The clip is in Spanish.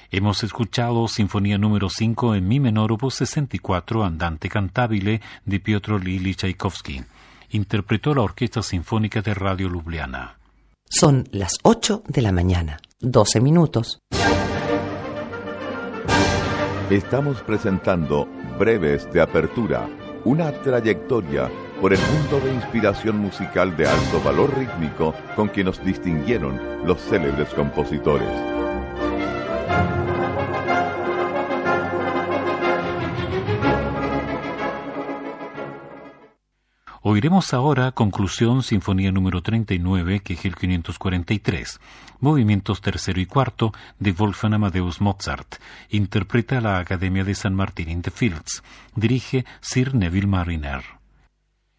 Hemos escuchado Sinfonía número 5 en Mi menor opus 64, Andante cantabile, de Piotr Ilyich Tchaikovsky. Interpretó la Orquesta Sinfónica de Radio Ljubljana. Son las 8 de la mañana, 12 minutos. Estamos presentando Breves de Apertura, una trayectoria por el mundo de inspiración musical de alto valor rítmico con que nos distinguieron los célebres compositores. Oiremos ahora conclusión Sinfonía número 39, Kegel 543, movimientos tercero y cuarto de Wolfgang Amadeus Mozart. Interpreta la Academia de San Martín in the Fields. Dirige Sir Neville Marriner.